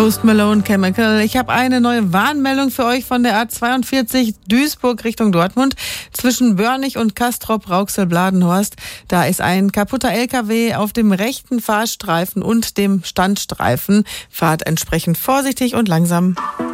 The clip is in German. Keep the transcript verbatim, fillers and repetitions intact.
Post Malone Chemical. Ich habe eine neue Warnmeldung für euch von der A zweiundvierzig Duisburg Richtung Dortmund. Zwischen Börnich und Castrop-Rauxel-Bladenhorst. Da ist ein kaputter L K W auf dem rechten Fahrstreifen und dem Standstreifen. Fahrt entsprechend vorsichtig und langsam.